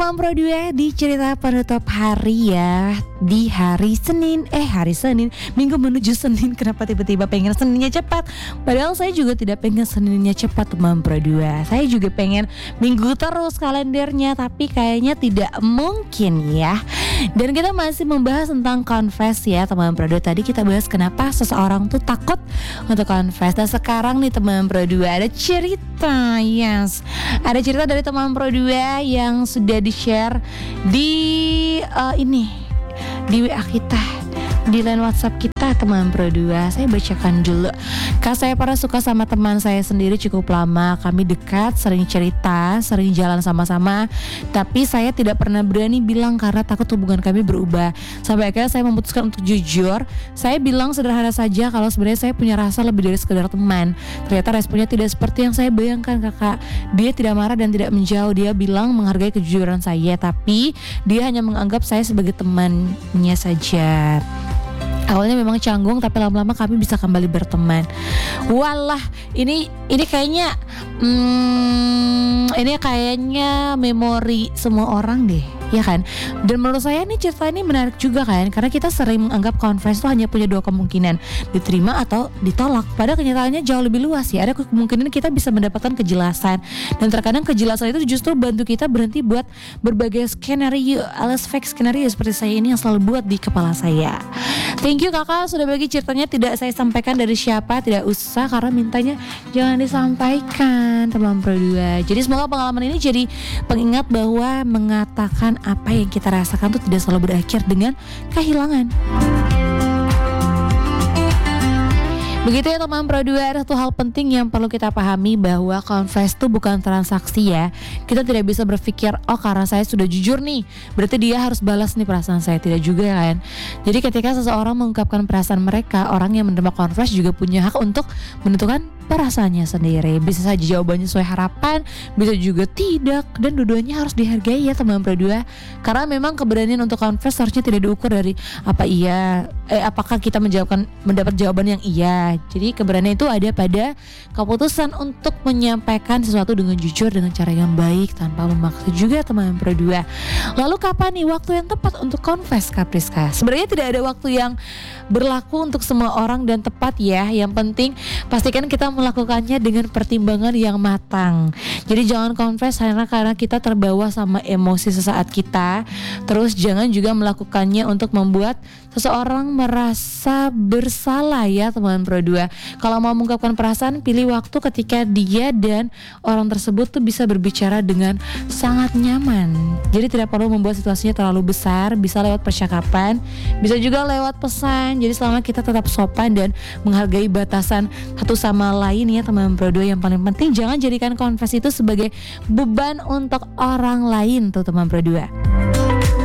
teman Pro 2 di cerita penutup hari ya. Di hari Senin, Minggu menuju Senin. Kenapa tiba-tiba pengen Seninnya cepat? Padahal saya juga tidak pengen Seninnya cepat teman Pro 2. Saya juga pengen Minggu terus kalendernya, tapi kayaknya tidak mungkin ya. Dan kita masih membahas tentang confess ya teman Pro 2. Tadi kita bahas kenapa seseorang tuh takut untuk confess. Dan sekarang nih teman Pro 2 ada cerita, yes. Ada cerita dari teman Pro 2 yang sudah di-share di di WA kita, di line WhatsApp kita teman Pro 2. Saya bacakan dulu. Kak, saya pernah suka sama teman saya sendiri cukup lama. Kami dekat, sering cerita, sering jalan sama-sama. Tapi saya tidak pernah berani bilang karena takut hubungan kami berubah. Sampai akhirnya saya memutuskan untuk jujur. Saya bilang sederhana saja kalau sebenarnya saya punya rasa lebih dari sekedar teman. Ternyata responnya tidak seperti yang saya bayangkan, kakak. Dia tidak marah dan tidak menjauh. Dia bilang menghargai kejujuran saya, tapi dia hanya menganggap saya sebagai temannya saja. Awalnya memang canggung, tapi lama-lama kami bisa kembali berteman. Walah, ini kayaknya ini kayaknya memori semua orang deh, ya kan? Dan menurut saya nih cerita ini menarik juga kan, karena kita sering menganggap confess itu hanya punya dua kemungkinan, diterima atau ditolak. Padahal kenyataannya jauh lebih luas ya. Ada kemungkinan kita bisa mendapatkan kejelasan, dan terkadang kejelasan itu justru bantu kita berhenti buat berbagai skenario alias fake skenario seperti saya ini yang selalu buat di kepala saya. Thank you kakak sudah bagi ceritanya. Tidak saya sampaikan dari siapa, tidak usah, karena mintanya jangan disampaikan teman Pro 2. Jadi semoga pengalaman ini jadi pengingat bahwa mengatakan apa yang kita rasakan itu tidak selalu berakhir dengan kehilangan. Begitu ya teman Pro 2, ada satu hal penting yang perlu kita pahami bahwa confess itu bukan transaksi ya. Kita tidak bisa berpikir, oh karena saya sudah jujur nih, berarti dia harus balas nih perasaan saya. Tidak juga kan. Jadi ketika seseorang mengungkapkan perasaan mereka, orang yang menerima confess juga punya hak untuk menentukan perasaannya sendiri. Bisa saja jawabannya sesuai harapan, bisa juga tidak, dan dua-duanya harus dihargai ya teman Pro 2. Karena memang keberanian untuk confess harusnya tidak diukur dari apakah kita mendapat jawaban yang iya. Jadi keberanian itu ada pada keputusan untuk menyampaikan sesuatu dengan jujur, dengan cara yang baik, tanpa memaksa juga teman Pro 2. Lalu kapan nih waktu yang tepat untuk confess, Kak Priska? Sebenarnya tidak ada waktu yang berlaku untuk semua orang dan tepat ya. Yang penting pastikan kita melakukannya dengan pertimbangan yang matang. Jadi jangan confess karena kita terbawa sama emosi sesaat kita. Terus jangan juga melakukannya untuk membuat seseorang merasa bersalah ya teman Pro 2. Kalau mau mengungkapkan perasaan, pilih waktu ketika dia dan orang tersebut tuh bisa berbicara dengan sangat nyaman. Jadi tidak perlu membuat situasinya terlalu besar, bisa lewat percakapan, bisa juga lewat pesan. Jadi selama kita tetap sopan dan menghargai batasan satu sama lain ya teman Pro 2. Yang paling penting jangan jadikan confess itu sebagai beban untuk orang lain tuh teman Pro 2.